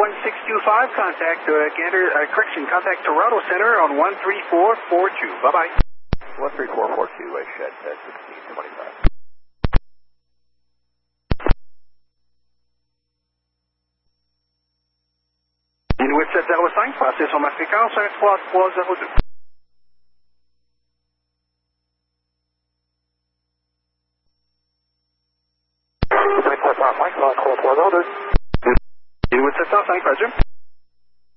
contact contact Toronto Center on 13442. Bye-bye. 13442, shed 1625. Inuit 705, passez sur ma fréquence 13302. Inuit 705, Roger.